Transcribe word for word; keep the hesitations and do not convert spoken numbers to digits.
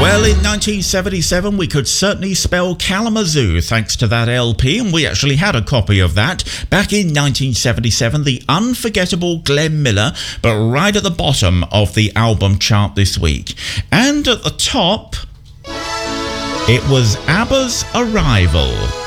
Well, in nineteen seventy-seven, we could certainly spell Kalamazoo thanks to that L P, and we actually had a copy of that. Back in nineteen seventy-seven, the unforgettable Glenn Miller, but right at the bottom of the album chart this week. And at the top, it was ABBA's Arrival.